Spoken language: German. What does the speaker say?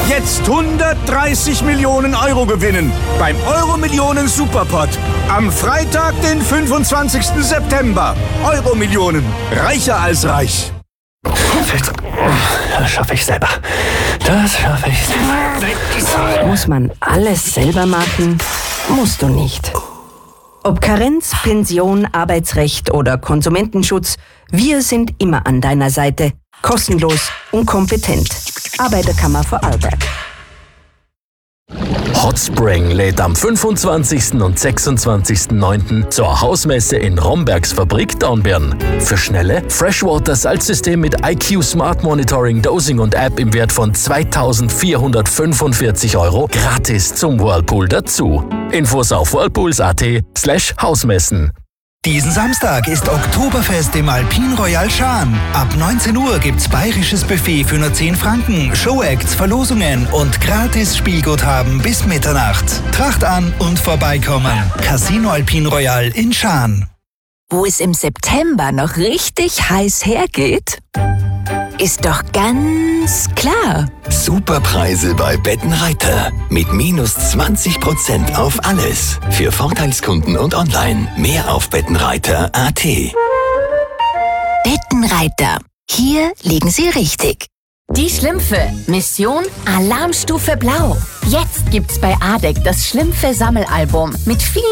Jetzt 130 Millionen Euro gewinnen beim Euro-Millionen Superpot. Am Freitag, den 25. September. Euro-Millionen. Reicher als reich. Das schaffe ich selber. Muss man alles selber machen? Musst du nicht. Ob Karenz, Pension, Arbeitsrecht oder Konsumentenschutz, wir sind immer an deiner Seite. Kostenlos und kompetent. Arbeiterkammer Vorarlberg. Hotspring lädt am 25. und 26.09. zur Hausmesse in Rombergs Fabrik Dornbirn. Für schnelle Freshwater-Salzsystem mit IQ Smart Monitoring, Dosing und App im Wert von 2.445 € gratis zum Whirlpool dazu. Infos auf whirlpools.at/Hausmessen. Diesen Samstag ist Oktoberfest im Alpine Royal Schaan. Ab 19 Uhr gibt's bayerisches Buffet für nur 10 Franken, Showacts, Verlosungen und gratis Spielguthaben bis Mitternacht. Tracht an und vorbeikommen. Casino Alpine Royal in Schaan. Wo es im September noch richtig heiß hergeht, ist doch ganz klar. Superpreise bei Bettenreiter. Mit -20% auf alles. Für Vorteilskunden und online. Mehr auf bettenreiter.at. Bettenreiter. Hier liegen Sie richtig. Die Schlümpfe. Mission Alarmstufe Blau. Jetzt gibt's bei ADEC das Schlümpfe-Sammelalbum mit vielen